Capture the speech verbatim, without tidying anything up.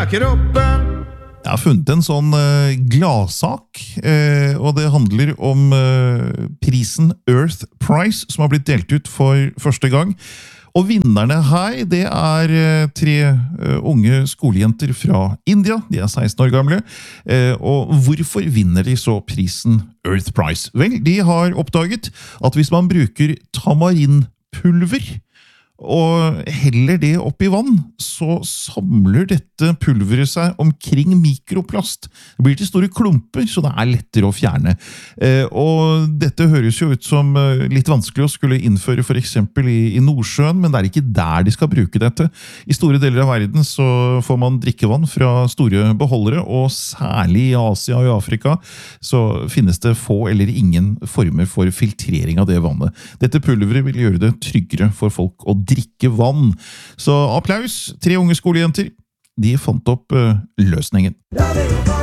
øker oppe. Jeg har funnet en sånn uh, gladsak, uh, og det handler om uh, prisen Earth Prize, som har blitt delt ut for første gang. Og vinnerne her, det er uh, tre uh, unge skolejenter fra India, de er seksten år gamle. Uh, og hvorfor vinner de så prisen Earth Prize? Vel, de har oppdaget at hvis man bruker tamarinpulver, og heller det opp i vann, så samler dette pulveret seg omkring mikroplast. Det blir til store klumper, så det er lettere å fjerne. Eh, og dette høres jo ut som eh, litt vanskelig å skulle innføre for eksempel i, i Nordsjøen, men det er ikke der de skal bruke dette. I store deler av verden så får man drikkevann fra store beholdere, og særlig i Asia og i Afrika så finnes det få eller ingen former for filtrering av det vannet. Dette pulveret vil gjøre det tryggere for folk å drikke vann. Så applaus, tre unge skolejenter. De fant opp uh, løsningen.